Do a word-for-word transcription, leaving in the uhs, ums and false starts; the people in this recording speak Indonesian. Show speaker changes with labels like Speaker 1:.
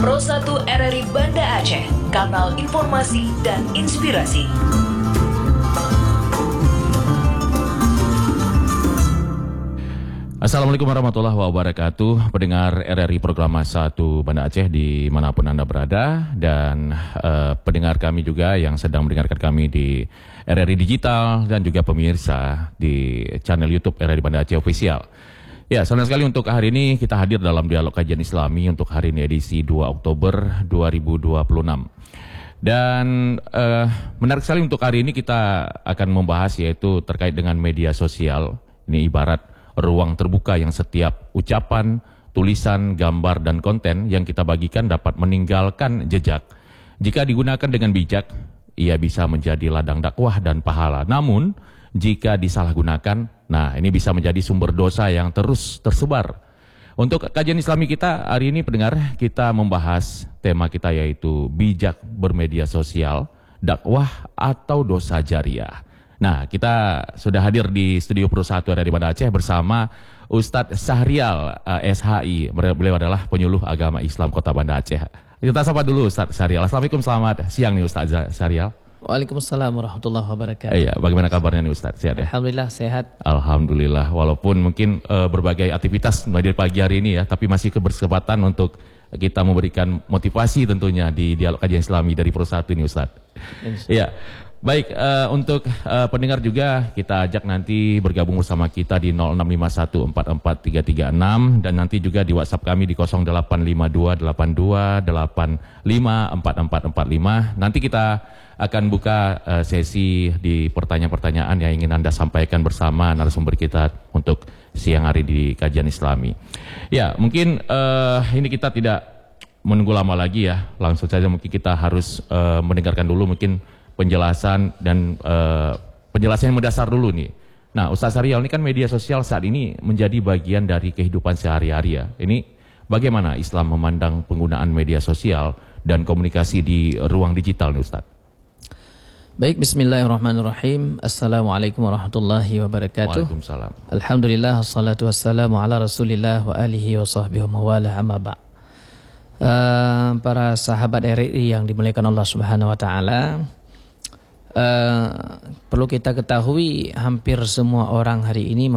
Speaker 1: Pro satu R R I Banda Aceh, kanal informasi dan inspirasi.
Speaker 2: Assalamualaikum warahmatullahi wabarakatuh. Pendengar R R I Proklama satu Banda Aceh dimanapun Anda berada, dan uh, pendengar kami juga yang sedang mendengarkan kami di R R I Digital dan juga pemirsa di channel YouTube R R I Banda Aceh Official. Ya, senang sekali untuk hari ini kita hadir dalam dialog kajian Islami untuk hari ini edisi dua Oktober dua ribu dua puluh enam. Dan uh, menarik sekali untuk hari ini kita akan membahas yaitu terkait dengan media sosial. Ini ibarat ruang terbuka yang setiap ucapan, tulisan, gambar, dan konten yang kita bagikan dapat meninggalkan jejak. Jika digunakan dengan bijak, ia bisa menjadi ladang dakwah dan pahala. Namun, jika disalahgunakan, nah ini bisa menjadi sumber dosa yang terus tersebar. Untuk kajian Islami kita hari ini, pendengar, kita membahas tema kita yaitu bijak bermedia sosial, dakwah atau dosa jariah. Nah, kita sudah hadir di studio Pro satu R R I Banda Aceh bersama Ustadz Syahrial uh, S H I. Beliau adalah penyuluh agama Islam Kota Banda Aceh. Kita sapa dulu Ustadz Syahrial. Assalamualaikum, selamat siang nih Ustadz Syahrial.
Speaker 3: Waalaikumsalam warahmatullahi wabarakatuh.
Speaker 2: Iya, bagaimana kabarnya nih Ustadz? Sehat ya?
Speaker 3: Alhamdulillah sehat.
Speaker 2: Alhamdulillah, walaupun mungkin uh, berbagai aktivitas di pagi hari ini ya, tapi masih berkesempatan untuk kita memberikan motivasi tentunya di dialog kajian Islami dari Pro satu ini Ustadz. Iya. Baik, uh, untuk uh, pendengar juga kita ajak nanti bergabung bersama kita di nol enam lima satu empat empat tiga tiga enam dan nanti juga di WhatsApp kami di nol delapan lima dua delapan dua delapan lima empat empat empat lima. Nanti kita akan buka uh, sesi di pertanyaan-pertanyaan yang ingin Anda sampaikan bersama narasumber kita untuk siang hari di kajian Islami. Ya, mungkin uh, ini kita tidak menunggu lama lagi ya, langsung saja mungkin kita harus uh, mendengarkan dulu mungkin penjelasan dan uh, penjelasan yang mendasar dulu nih. Nah, Ustaz Syahrial, ini kan media sosial saat ini menjadi bagian dari kehidupan sehari-hari ya. Ini bagaimana Islam memandang penggunaan media sosial dan komunikasi di ruang digital nih Ustaz?
Speaker 3: Baik, bismillahirrahmanirrahim. Assalamualaikum warahmatullahi wabarakatuh.
Speaker 2: Waalaikumsalam.
Speaker 3: Alhamdulillah, assalatu wassalamu ala rasulillah wa alihi wa sahbihi wa mawala amma ba'. Uh, para sahabat R R I yang dimuliakan Allah Subhanahu wa taala, Uh, perlu kita ketahui hampir semua orang hari ini